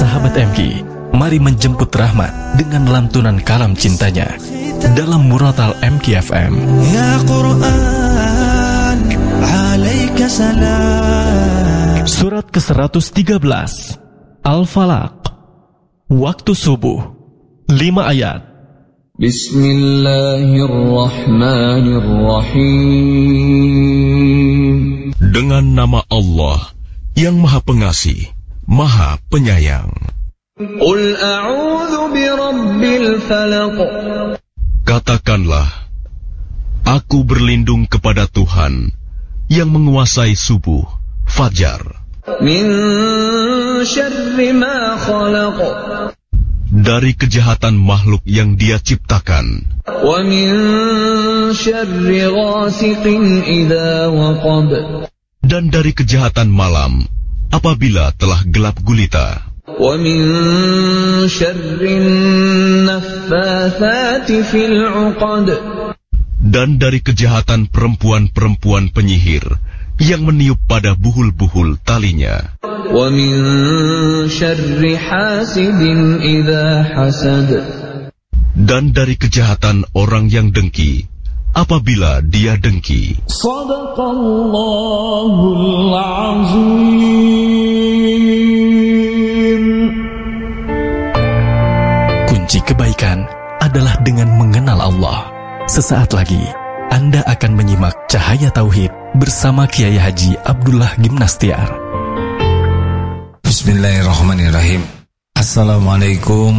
Sahabat MG, mari menjemput rahmat dengan lantunan kalam cintanya dalam Muratal MG FM. Ya Quran, alaika salam. Surat ke-113 Al-Falaq. Waktu subuh 5 ayat. Bismillahirrahmanirrahim. Dengan nama Allah yang Maha Pengasih, Maha Penyayang. Qul a'udzu birabbil falaq. Katakanlah, aku berlindung kepada Tuhan yang menguasai subuh, fajar. Min syarri ma khalaq. Dari kejahatan makhluk yang Dia ciptakan. Wa min syarri ghasiqin idza waqab. Dan dari kejahatan malam apabila telah gelap gulita. Wa min syarrin naffatsati fil 'uqad. Dan dari kejahatan perempuan-perempuan penyihir yang meniup pada buhul-buhul talinya. Wa min syarri hasidin idza hasad. Dan dari kejahatan orang yang dengki apabila dia dengki. Shadaqallahul azim. Kunci kebaikan adalah dengan mengenal Allah. Sesaat lagi Anda akan menyimak Cahaya Tauhid bersama Kiai Haji Abdullah Gimnastiar. Bismillahirrahmanirrahim. Assalamualaikum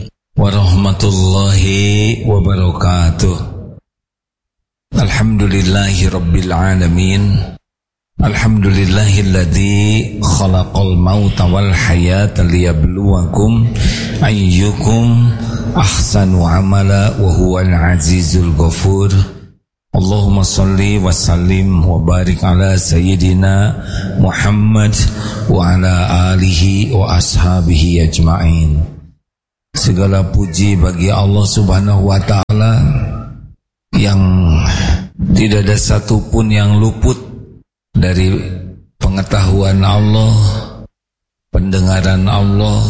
warahmatullahi wabarakatuh. Alhamdulillahi rabbil alamin. Alhamdulillahilladzi khalaqal mauta wal hayata liyabluwakum ayyukum ahsanu amala wa huwal azizul ghafur. Allahumma salli wa sallim wa barik ala sayyidina Muhammad wa ala alihi wa ashabihi ajma'in. Segala puji bagi Allah subhanahu wa ta'ala yang tidak ada satupun yang luput dari pengetahuan Allah, pendengaran Allah.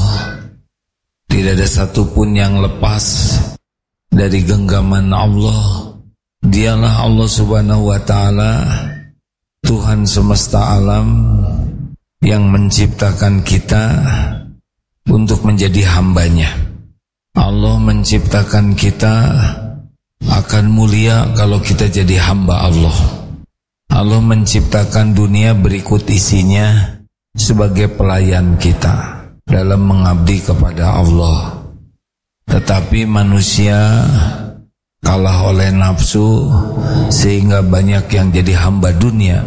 Tidak ada satupun yang lepas dari genggaman Allah. Dialah Allah subhanahu wa ta'ala, Tuhan semesta alam, yang menciptakan kita untuk menjadi hambanya. Allah menciptakan kita akan mulia kalau kita jadi hamba Allah. Allah menciptakan dunia berikut isinya sebagai pelayan kita dalam mengabdi kepada Allah. Tetapi manusia kalah oleh nafsu sehingga banyak yang jadi hamba dunia.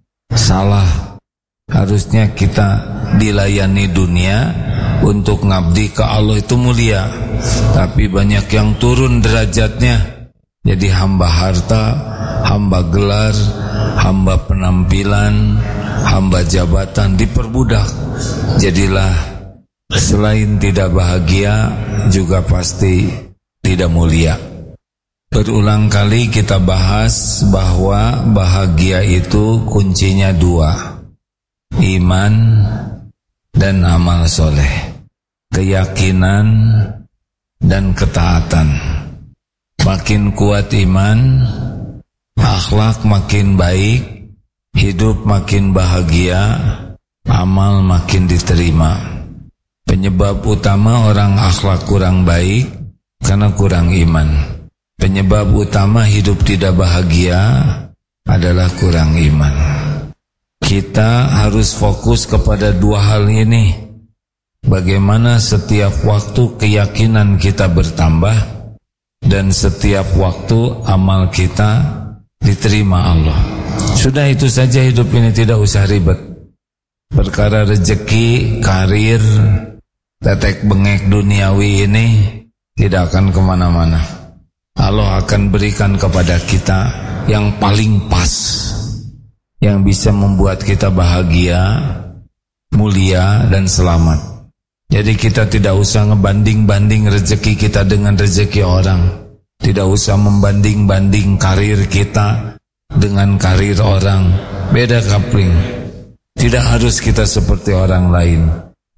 Salah. Harusnya kita dilayani dunia untuk ngabdi ke Allah, itu mulia. Tapi banyak yang turun derajatnya jadi hamba harta, hamba gelar, hamba penampilan, hamba jabatan, diperbudak. Jadilah selain tidak bahagia juga pasti tidak mulia. Berulang kali kita bahas bahwa bahagia itu kuncinya 2, iman dan amal soleh, keyakinan dan ketaatan. Makin kuat iman, akhlak makin baik, hidup makin bahagia, amal makin diterima. Penyebab utama orang akhlak kurang baik karena kurang iman. Penyebab utama hidup tidak bahagia adalah kurang iman. Kita harus fokus kepada 2 hal ini. Bagaimana setiap waktu keyakinan kita bertambah dan setiap waktu amal kita diterima Allah. Sudah itu saja hidup ini, tidak usah ribet. Perkara rezeki, karir, tetek bengek duniawi ini tidak akan kemana-mana. Allah akan berikan kepada kita yang paling pas, yang bisa membuat kita bahagia, mulia dan selamat. Jadi kita tidak usah ngebanding-banding rezeki kita dengan rezeki orang. Tidak usah membanding-banding karir kita dengan karir orang. Beda kapling. Tidak harus kita seperti orang lain.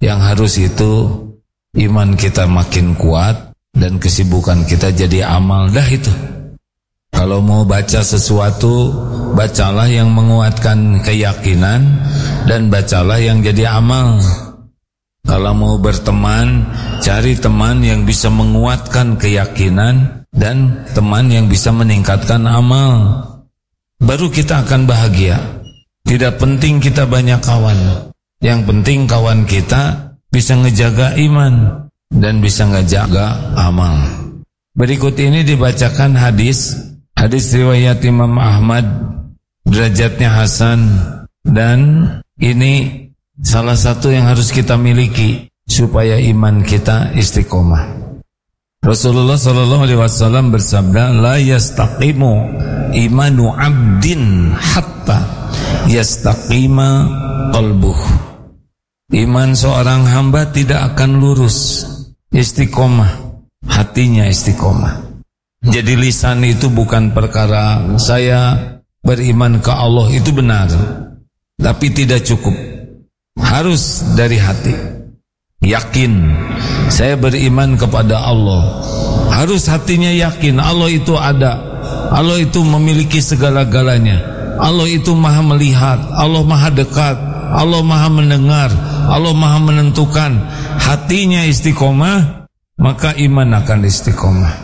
Yang harus itu iman kita makin kuat dan kesibukan kita jadi amal. Dah itu. Kalau mau baca sesuatu, bacalah yang menguatkan keyakinan dan bacalah yang jadi amal. Kalau mau berteman, cari teman yang bisa menguatkan keyakinan dan teman yang bisa meningkatkan amal. Baru kita akan bahagia. Tidak penting kita banyak kawan. Yang penting kawan kita bisa ngejaga iman dan bisa ngejaga amal. Berikut ini dibacakan hadis riwayat Imam Ahmad, derajatnya hasan, dan ini salah satu yang harus kita miliki supaya iman kita istiqomah. Rasulullah SAW bersabda, la yastaqimu imanu abdin hatta yastaqima qalbuh. Iman seorang hamba tidak akan lurus, istiqomah, hatinya istiqomah. Jadi lisan itu bukan perkara saya beriman ke Allah, itu benar, tapi tidak cukup. Harus dari hati. Yakin saya beriman kepada Allah. Harus hatinya yakin Allah itu ada. Allah itu memiliki segala-galanya. Allah itu maha melihat, Allah maha dekat, Allah maha mendengar, Allah maha menentukan. Hatinya istiqomah, maka iman akan istiqomah.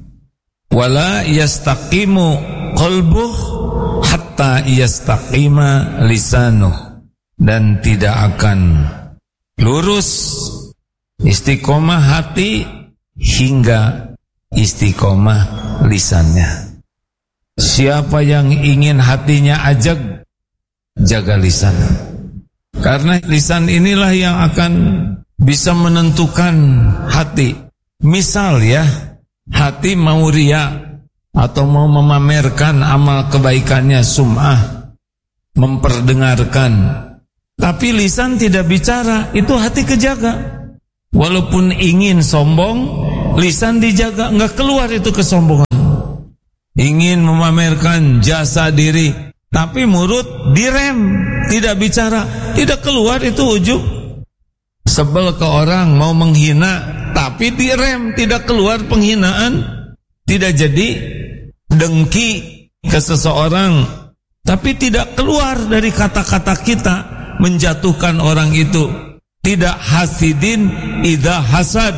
Wala yastaqimu qalbuh hatta yastaqima lisanuh. Dan tidak akan lurus istiqomah hati hingga istiqomah lisannya. Siapa yang ingin hatinya ajak, jaga lisan. Karena lisan inilah yang akan bisa menentukan hati. Misal ya, hati mau riya atau mau memamerkan amal kebaikannya, sum'ah, memperdengarkan, tapi lisan tidak bicara, itu hati kejaga. Walaupun ingin sombong, lisan dijaga, enggak keluar itu kesombongan. Ingin memamerkan jasa diri, tapi mulut direm, tidak bicara, tidak keluar itu ujub. Sebel ke orang, mau menghina, tapi direm, tidak keluar penghinaan. Tidak jadi dengki ke seseorang, tapi tidak keluar dari kata-kata kita menjatuhkan orang itu. Tidak hasidin idza hasad.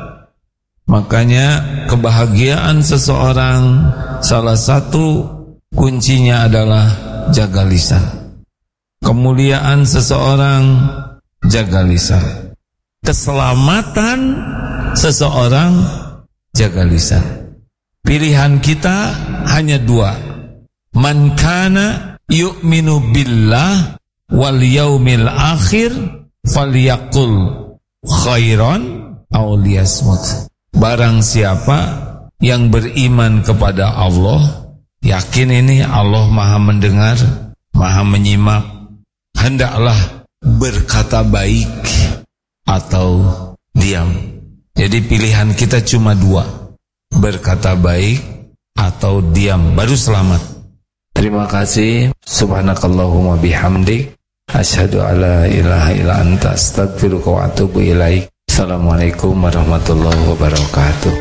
Makanya kebahagiaan seseorang salah satu kuncinya adalah jaga lisan. Kemuliaan seseorang jaga lisan. Keselamatan seseorang jaga lisan. Pilihan kita hanya dua. Man kana yu'minu billah wal yaumil akhir falyaqul khairan aw liyasmut. Barang siapa yang beriman kepada Allah, yakin ini Allah maha mendengar, maha menyimak, hendaklah berkata baik atau diam. Jadi pilihan kita cuma dua, berkata baik atau diam, baru selamat. Terima kasih. Subhanakallahumma bihamdik, asyhadu alla ilaha illa anta, astaghfiruka wa atubu ilaik. Assalamualaikum warahmatullahi wabarakatuh.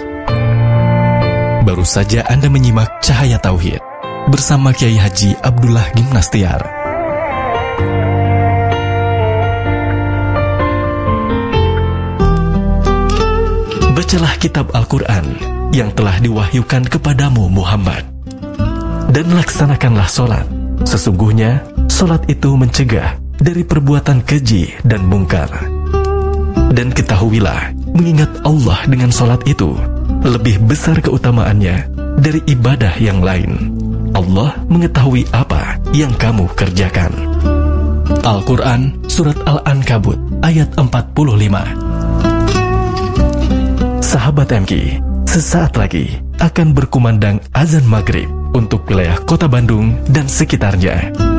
Baru saja Anda menyimak Cahaya Tauhid bersama Kiai Haji Abdullah Gimnastiar. Bacalah kitab Al-Quran yang telah diwahyukan kepadamu Muhammad, dan laksanakanlah solat. Sesungguhnya solat itu mencegah dari perbuatan keji dan mungkar. Dan ketahuilah, mengingat Allah dengan solat itu lebih besar keutamaannya dari ibadah yang lain. Allah mengetahui apa yang kamu kerjakan. Al-Quran Surat Al-Ankabut ayat 45. Sahabat MK, sesaat lagi akan berkumandang azan maghrib untuk wilayah kota Bandung dan sekitarnya.